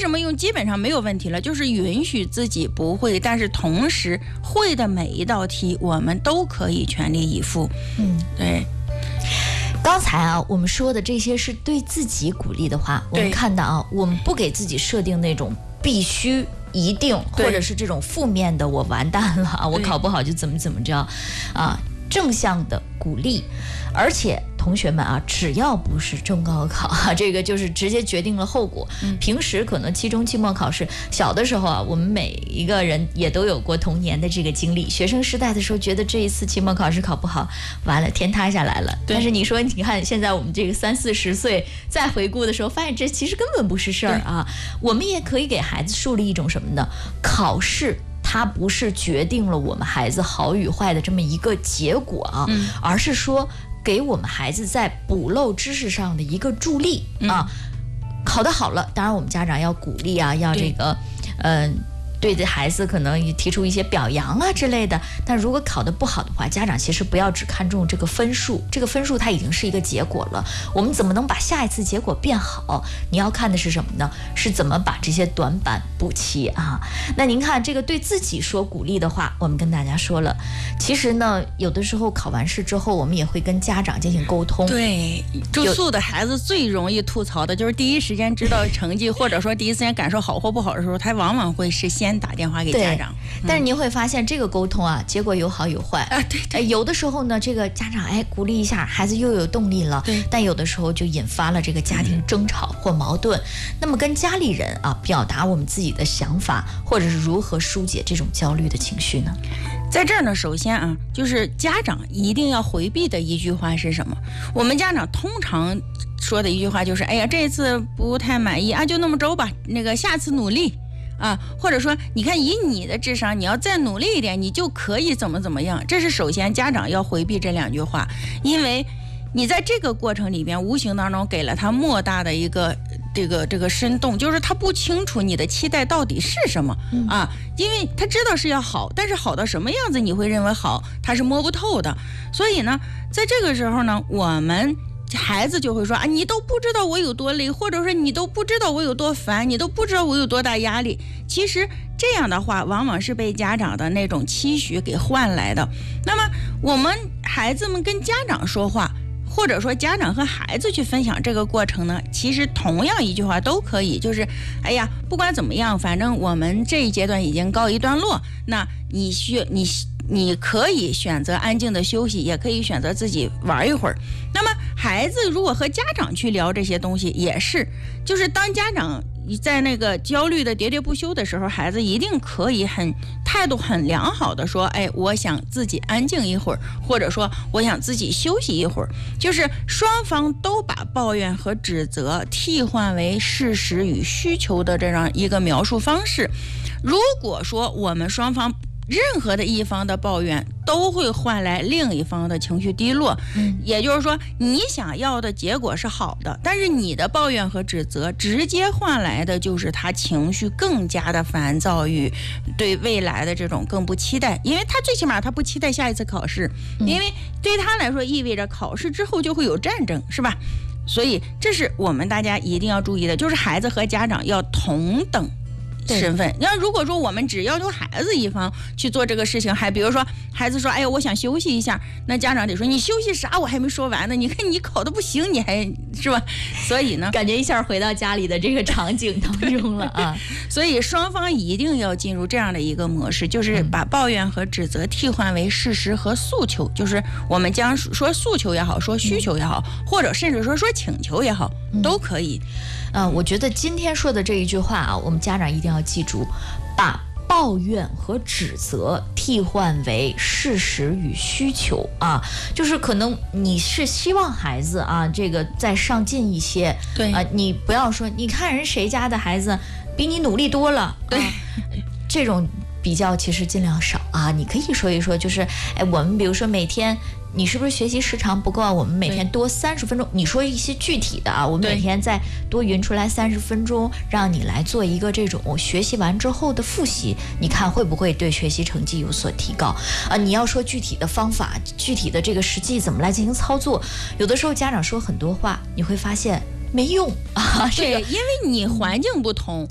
什么用基本上没有问题了，就是允许自己不会，但是同时会的每一道题我们都可以全力以赴。对。 刚才啊，我们说的这些是对自己鼓励的话，我们看到啊，我们不给自己设定那种必须、一定，或者是这种负面的，我完蛋了，我考不好就怎么着啊，正向的鼓励。而且同学们啊，只要不是中高考啊，这个就是直接决定了后果。平时可能期中、期末考试，小的时候啊，我们每一个人也都有过童年的这个经历。学生时代的时候，觉得这一次期末考试考不好，完了天塌下来了。但是你说，你看现在我们这个30、40岁再回顾的时候，发现这其实根本不是事儿啊。我们也可以给孩子树立一种什么呢？考试它不是决定了我们孩子好与坏的这么一个结果啊，而是说给我们孩子在补漏知识上的一个助力啊。考得好了，当然我们家长要鼓励啊，要这个对的孩子可能提出一些表扬啊之类的。但如果考得不好的话，家长其实不要只看重这个分数，这个分数它已经是一个结果了。我们怎么能把下一次结果变好？你要看的是什么呢？是怎么把这些短板补齐啊？那您看这个对自己说鼓励的话，我们跟大家说了。其实呢，有的时候考完试之后，我们也会跟家长进行沟通。 对，住宿的孩子最容易吐槽的就是第一时间知道成绩，或者说第一时间感受好或不好的时候，他往往会是先打电话给家长。 但是您会发现这个沟通啊，结果有好有坏啊。对， 有的时候呢，这个家长鼓励一下，孩子又有动力了。 对， 但有的时候就引发了这个家庭争吵或矛盾。那么跟家里人啊表达我们自己的想法，或者是如何疏解这种焦虑的情绪呢？ 在这儿呢，首先啊，就是家长一定要回避的一句话是什么？我们家长通常说的一句话就是：哎呀，这次不太满意啊，就那么着吧，那个下次努力。啊，或者说，你看以你的智商，你要再努力一点，你就可以怎么样。这是首先家长要回避这两句话，因为你在这个过程里边，无形当中给了他莫大的一个这个深洞，就是他不清楚你的期待到底是什么啊，因为他知道是要好，但是好到什么样子你会认为好，他是摸不透的。所以呢，在这个时候呢，我们孩子就会说啊，你都不知道我有多累，或者说你都不知道我有多烦，你都不知道我有多大压力。其实这样的话，往往是被家长的那种期许给换来的。那么我们孩子们跟家长说话，或者说家长和孩子去分享这个过程呢，其实同样一句话都可以，就是哎呀，不管怎么样，反正我们这一阶段已经告一段落，那你可以选择安静的休息，也可以选择自己玩一会儿。那么孩子如果和家长去聊这些东西，也是，就是当家长在那个焦虑的喋喋不休的时候，孩子一定可以态度很良好的说，哎，我想自己安静一会儿，或者说我想自己休息一会儿，就是双方都把抱怨和指责替换为事实与需求的这样一个描述方式。如果说我们双方任何的一方的抱怨都会换来另一方的情绪低落，也就是说你想要的结果是好的，但是你的抱怨和指责直接换来的就是他情绪更加的烦躁与对未来的这种更不期待，因为他最起码他不期待下一次考试，因为对他来说意味着考试之后就会有战争，是吧？所以这是我们大家一定要注意的，就是孩子和家长要同等身份。那如果说我们只要求孩子一方去做这个事情，还比如说孩子说哎呀我想休息一下，那家长得说你休息啥，我还没说完呢，你看你考的不行，你还是吧。所以呢感觉一下回到家里的这个场景当中了啊。 所以双方一定要进入这样的一个模式，就是把抱怨和指责替换为事实和诉求，就是我们将说诉求也好，说需求也好，或者甚至说请求也好，都可以。 我觉得今天说的这一句话啊，我们家长一定要记住，把抱怨和指责替换为事实与需求啊，就是可能你是希望孩子啊这个再上进一些， 对你不要说你看人谁家的孩子比你努力多了， 对， 这种比较其实尽量少啊。你可以说一说，就是我们比如说每天你是不是学习时长不够啊？我们每天多30分钟，你说一些具体的啊，我们每天再多匀出来30分钟，让你来做一个这种学习完之后的复习，你看会不会对学习成绩有所提高啊？你要说具体的方法，具体的这个实际怎么来进行操作，有的时候家长说很多话，你会发现没用啊， 对，因为你环境不同。